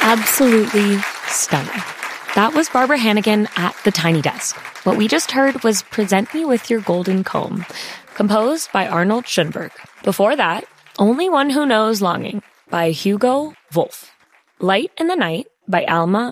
absolutely stunning. That was Barbara Hannigan at the Tiny Desk. What we just heard was Present Me With Your Golden Comb, composed by Arnold Schoenberg. Before that, Only One Who Knows Longing by Hugo Wolf. Light in the Night by Alma